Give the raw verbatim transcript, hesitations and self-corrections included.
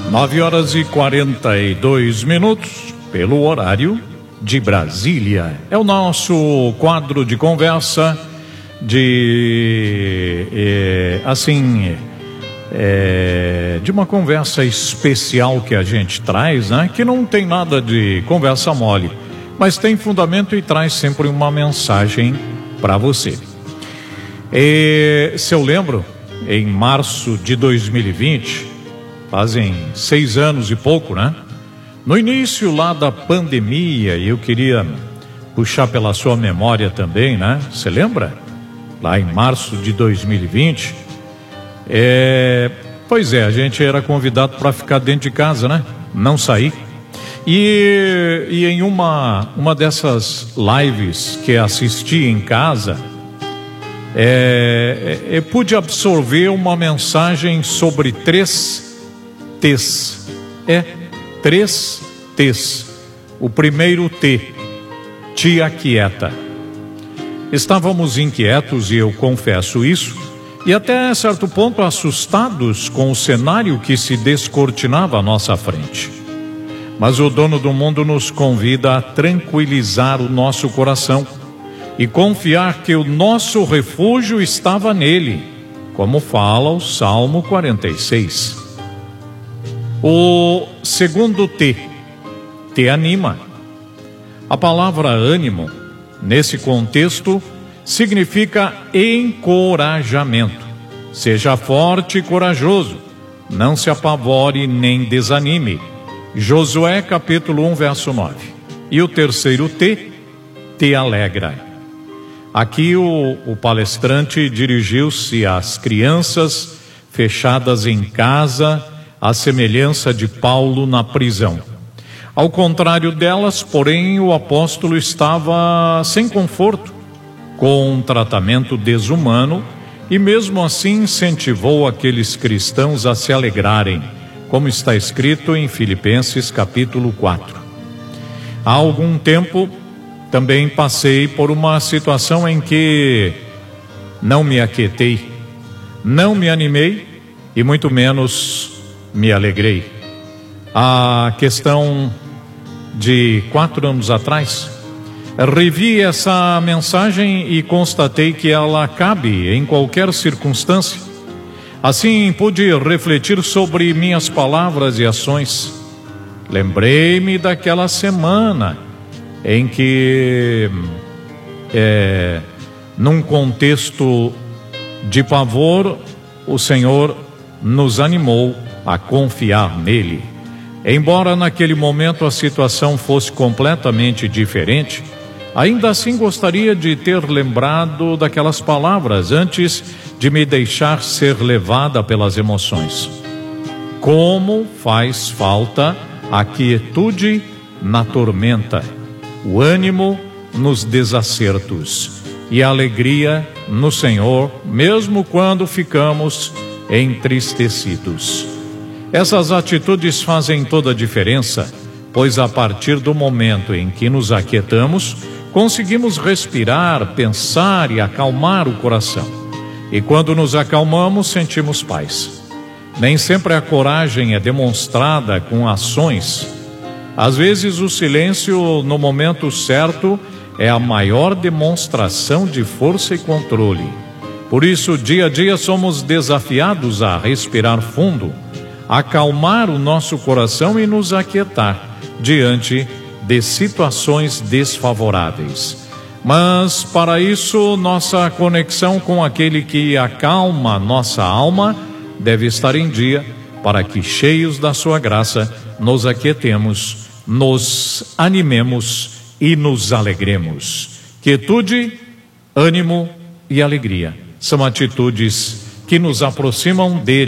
Nove horas e quarenta e dois minutos, pelo horário de Brasília. É o nosso quadro de conversa de, é, assim, é, de uma conversa especial que a gente traz, né? Que não tem nada de conversa mole, mas tem fundamento e traz sempre uma mensagem para você. E, se eu lembro, em março de dois mil e vinte, fazem seis anos e pouco, né? No início lá da pandemia, e eu queria puxar pela sua memória também, né? Você lembra? Lá em março de dois mil e vinte, é, pois é, a gente era convidado para ficar dentro de casa, né? Não sair. E, e em uma, uma dessas lives que assisti em casa, é, eu pude absorver uma mensagem sobre três T's. É, três T's. O primeiro T, te aquieta. Estávamos inquietos, e eu confesso isso, e até certo ponto assustados com o cenário que se descortinava à nossa frente. Mas o dono do mundo nos convida a tranquilizar o nosso coração e confiar que o nosso refúgio estava nele, como fala o Salmo quarenta e seis. O segundo T, te anima. A palavra ânimo, nesse contexto, significa encorajamento. Seja forte e corajoso, não se apavore nem desanime. Josué capítulo um, verso nove. E o terceiro T, te alegra. Aqui o, o palestrante dirigiu-se às crianças fechadas em casa, à semelhança de Paulo na prisão. Ao contrário delas, porém, o apóstolo estava sem conforto, com um tratamento desumano, e mesmo assim incentivou aqueles cristãos a se alegrarem, como está escrito em Filipenses capítulo quatro. Há algum tempo também passei por uma situação em que não me aquietei, não me animei e muito menos me alegrei. A questão de quatro anos atrás, revi essa mensagem e constatei que ela cabe em qualquer circunstância. Assim pude refletir sobre minhas palavras e ações. Lembrei-me daquela semana em que, é, num contexto de pavor, o Senhor nos animou a confiar nele. Embora naquele momento a situação fosse completamente diferente, ainda assim gostaria de ter lembrado daquelas palavras antes de me deixar ser levada pelas emoções. Como faz falta a quietude na tormenta, o ânimo nos desacertos e a alegria no Senhor, mesmo quando ficamos entristecidos. Essas atitudes fazem toda a diferença, pois a partir do momento em que nos aquietamos, conseguimos respirar, pensar e acalmar o coração. E quando nos acalmamos, sentimos paz. Nem sempre a coragem é demonstrada com ações. Às vezes o silêncio no momento certo é a maior demonstração de força e controle. Por isso, dia a dia somos desafiados a respirar fundo, acalmar o nosso coração e nos aquietar diante de situações desfavoráveis. Mas para isso, nossa conexão com aquele que acalma nossa alma deve estar em dia, para que, cheios da sua graça, nos aquietemos, nos animemos e nos alegremos. Quietude, ânimo e alegria são atitudes que nos aproximam dele.